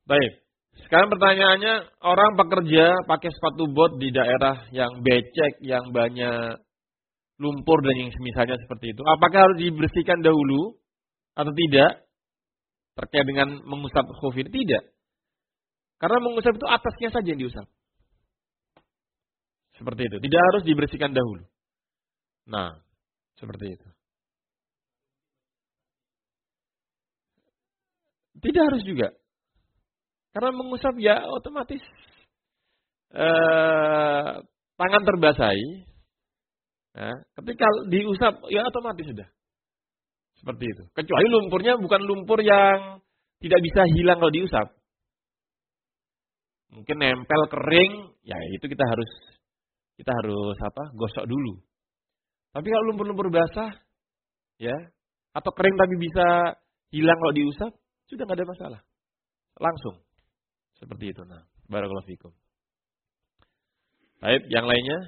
Baik. Sekarang pertanyaannya, orang bekerja pakai sepatu bot di daerah yang becek, yang banyak lumpur dan yang semisalnya seperti itu. Apakah harus dibersihkan dahulu atau tidak? Terkait dengan mengusap khuf ini? Tidak. Karena mengusap itu atasnya saja yang diusap. Seperti itu. Tidak harus dibersihkan dahulu. Nah, seperti itu. Tidak harus juga. Karena mengusap ya otomatis tangan terbasahi. Ya, ketika diusap ya otomatis sudah. Seperti itu. Kecuali lumpurnya bukan lumpur yang tidak bisa hilang kalau diusap. Mungkin nempel kering, ya itu kita harus gosok dulu. Tapi kalau lumpur-lumpur basah, ya, atau kering tapi bisa hilang kalau diusap, sudah nggak ada masalah. Langsung. Seperti itu. Nah, barakallahu fikum. Baik, yang lainnya?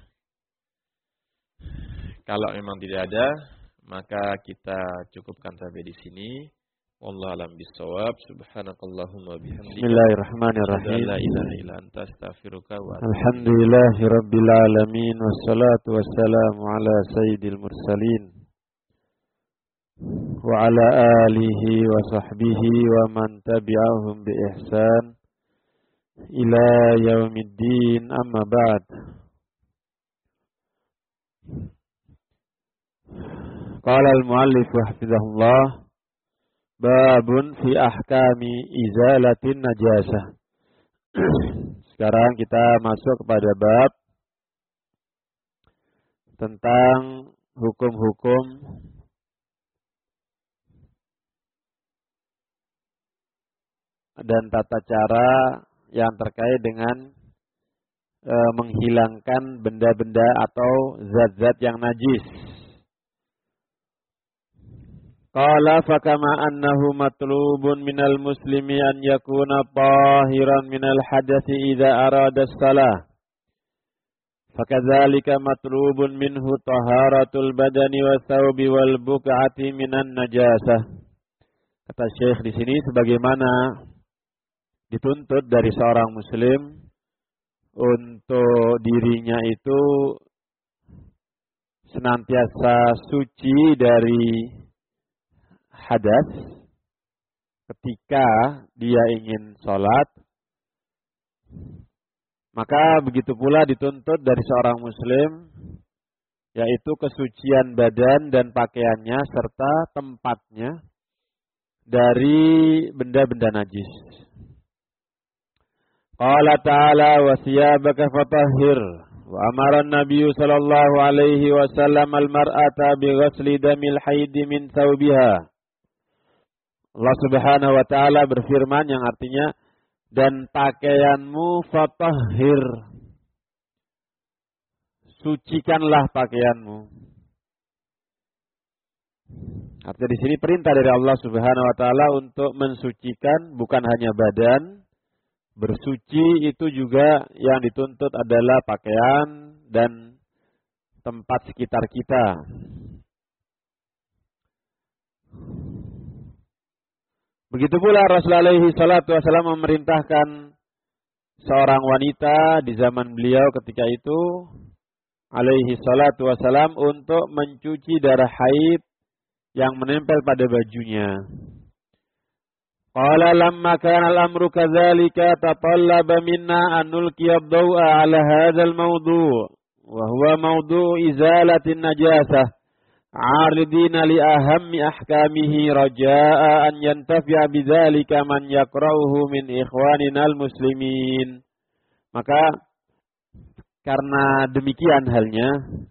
Kalau memang tidak ada, maka kita cukupkan sampai di sini. Wallahu a'lam bishawab. Subhanakallahumma bihamdika. Bismillahirrahmanirrahim. La ilaha illa anta astaghfiruka wa atubu ilaik. Alhamdulillahirabbil alamin wassalatu wassalamu ala sayyidil mursalin wa ala alihi wa sahbihi wa man tabi'ahum bi ihsan ila yaumiddin, amma ba'd. Qala al-muallif hafizahullah, babun fi ahkami izalatin najasah. Sekarang kita masuk kepada bab tentang hukum-hukum dan tata cara yang terkait dengan menghilangkan benda-benda atau zat-zat yang najis. Qala fakama annahu matlubun minal muslimi an yakuna tahiran minal hadathi idza arada as-salah. Fakadzalika matlubun minhu taharatul badani wa thawbi wal buq'ati minan najasah. Kata Syekh di sini, sebagaimana dituntut dari seorang muslim untuk dirinya itu senantiasa suci dari hadas ketika dia ingin sholat, maka begitu pula dituntut dari seorang muslim, yaitu kesucian badan dan pakaiannya serta tempatnya dari benda-benda najis. Qala ta'ala wa thiyabaka fatahhir wa amara an-nabiy sallallahu alaihi wasallam al-mar'ata bi ghasli damil haid min thawbiha. Allah Subhanahu wa taala berfirman yang artinya, dan pakaianmu fatahhir, sucikanlah pakaianmu. Artinya di sini perintah dari Allah Subhanahu wa taala untuk mensucikan bukan hanya badan, bersuci itu juga yang dituntut adalah pakaian dan tempat sekitar kita. Begitu pula Rasulullah alaihi salatu wasallam memerintahkan seorang wanita di zaman beliau ketika itu alaihi salatu wasallam untuk mencuci darah haid yang menempel pada bajunya. Qala lamma kana al-amru kadzalika tatallaba minna an nulqiya ad-daw'a 'ala hadzal mawdu' wa huwa mawdu' izalatin najasah 'aridina li ahammi ahkamihi raja'a an yantafi'a bidzalika man yaqra'uhu min ikhwanina al-muslimin. Maka karena demikian halnya,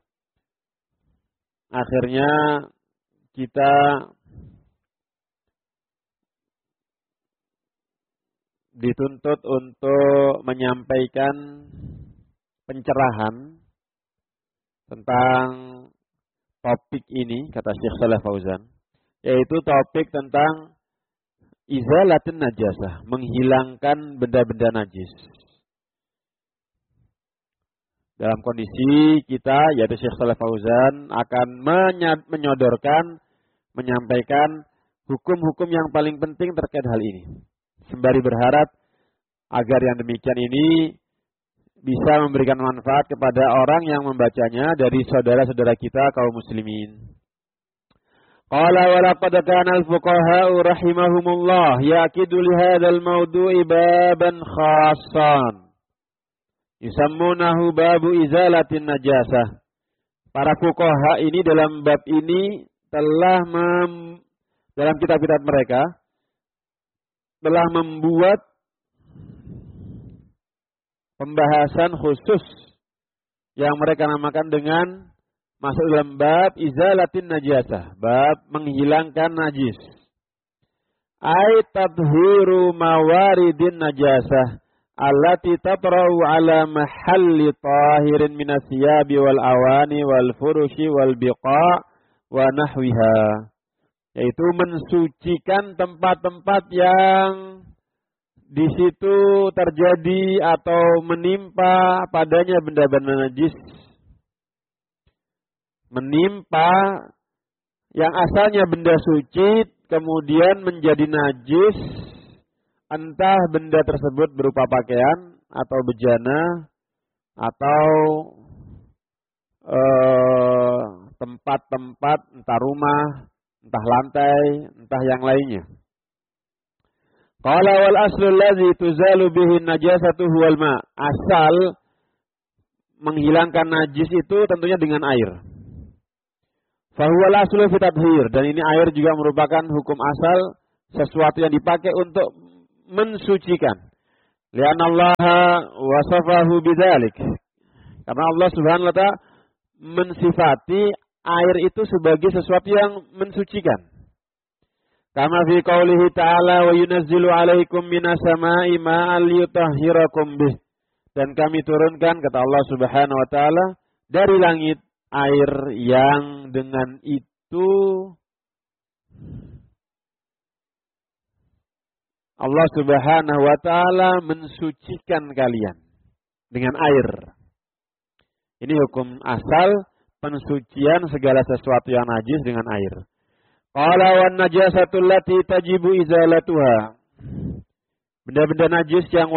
akhirnya kita dituntut untuk menyampaikan pencerahan tentang topik ini, kata Syekh Shalih Fauzan, yaitu topik tentang izalatun najasah, menghilangkan benda-benda najis. Dalam kondisi kita, yaitu Syekh Shalih Fauzan akan menyampaikan hukum-hukum yang paling penting terkait hal ini. sembari berharap agar yang demikian ini bisa memberikan manfaat kepada orang yang membacanya dari saudara-saudara kita kaum muslimin. Qala wa laqad kana al-fuqaha'u rahimahumullah yaqidu li hadzal mawdu'i baban khassan yusammunahu babu izalatin najasah. Para fuqaha ini dalam bab ini telah dalam kitab-kitab mereka telah membuat pembahasan khusus yang mereka namakan dengan masuk dalam bab izalatin najasah, bab menghilangkan najis. Ai tadhiru mawaridin najasah allati tatra'u ala mahalli tahirin minas siyabi wal awani wal furushi wal biqa wa nahwiha. Yaitu mensucikan tempat-tempat yang di situ terjadi atau menimpa padanya benda-benda najis. Menimpa yang asalnya benda suci kemudian menjadi najis, entah benda tersebut berupa pakaian atau bejana atau tempat-tempat entah rumah, entah lantai, entah yang lainnya. Qala wal aslu allazi tuzalu bihi najasatu huwal ma. Asal menghilangkan najis itu tentunya dengan air. Fahuwal aslu fi tadhhir, dan ini air juga merupakan hukum asal sesuatu yang dipakai untuk mensucikan. Li'anna Allah wasafahu bidzalik. Karena Allah Subhanahu wa taala mensifati air itu sebagai sesuatu yang mensucikan. Kama fi qaulihi ta'ala wa yunazzilu 'alaikum minas sama'i ma'an liyutahhirakum bih. Dan kami turunkan kata Allah Subhanahu wa taala dari langit air yang dengan itu Allah Subhanahu wa taala mensucikan kalian dengan air. Ini hukum asal pensucian segala sesuatu yang najis dengan air. Qala wan najasatul lati tajibu izalatuha. Benda-benda najis yang